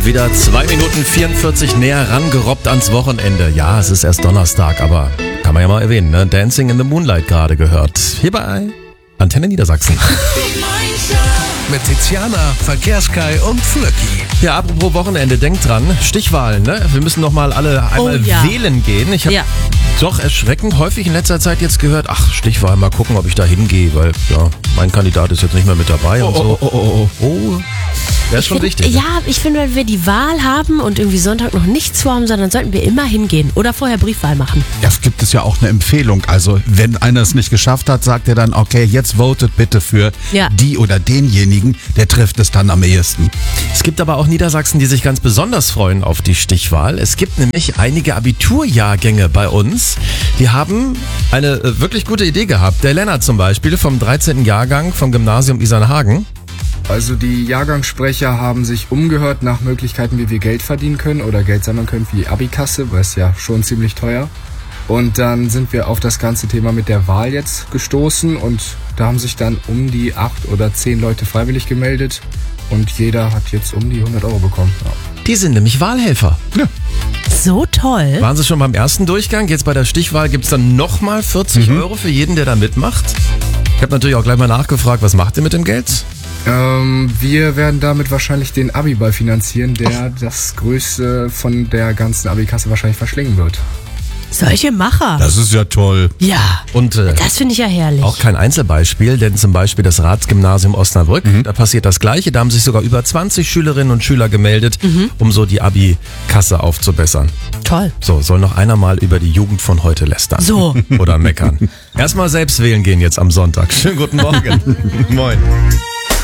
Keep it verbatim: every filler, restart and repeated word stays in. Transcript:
Wieder zwei Minuten vierundvierzig näher rangerobbt ans Wochenende. Ja, es ist erst Donnerstag, aber kann man ja mal erwähnen, ne? Dancing in the Moonlight gerade gehört. Hier bei Antenne Niedersachsen. Mit Tiziana, Verkehrskai und Flöcki. Ja, apropos Wochenende, denkt dran, Stichwahlen, ne? Wir müssen noch mal alle einmal Oh, ja. wählen gehen. Ich habe Ja. doch erschreckend häufig in letzter Zeit jetzt gehört, ach, Stichwahl, mal gucken, ob ich da hingehe, weil ja, mein Kandidat ist jetzt nicht mehr mit dabei und so. oh, oh, oh. Oh, wäre schon find, wichtig. Ja, ich finde, wenn wir die Wahl haben und irgendwie Sonntag noch nichts vorhaben, dann sollten wir immer hingehen oder vorher Briefwahl machen. Ja, es gibt es ja auch eine Empfehlung. Also, wenn einer es nicht geschafft hat, sagt er dann, okay, jetzt votet bitte für Ja. die oder denjenigen, der trifft es dann am ehesten. Es gibt aber auch Niedersachsen, die sich ganz besonders freuen auf die Stichwahl. Es gibt nämlich einige Abiturjahrgänge bei uns, die haben eine äh, wirklich gute Idee gehabt. Der Lennart zum Beispiel vom dreizehnten Jahrgang vom Gymnasium Isernhagen. Also die Jahrgangssprecher haben sich umgehört nach Möglichkeiten, wie wir Geld verdienen können oder Geld sammeln können für die Abikasse, weil es ja schon ziemlich teuer. Und dann sind wir auf das ganze Thema mit der Wahl jetzt gestoßen und da haben sich dann um die acht oder zehn Leute freiwillig gemeldet und jeder hat jetzt um die hundert Euro bekommen. Ja. Die sind nämlich Wahlhelfer. So toll. Waren sie schon beim ersten Durchgang? Jetzt bei der Stichwahl gibt es dann nochmal vierzig Euro für jeden, der da mitmacht. Ich habe natürlich auch gleich mal nachgefragt, was macht ihr mit dem Geld? Ähm, wir werden damit wahrscheinlich den Abiball finanzieren, der das Größte von der ganzen Abikasse wahrscheinlich verschlingen wird. Solche Macher. Das ist ja toll. Ja, Und äh, das finde ich ja herrlich. auch kein Einzelbeispiel, denn zum Beispiel das Ratsgymnasium Osnabrück, da passiert das Gleiche. Da haben sich sogar über zwanzig Schülerinnen und Schüler gemeldet, um so die Abi-Kasse aufzubessern. Toll. So, soll noch einer mal über die Jugend von heute lästern. So. Oder meckern. Erstmal selbst wählen gehen jetzt am Sonntag. Schönen guten Morgen. Moin.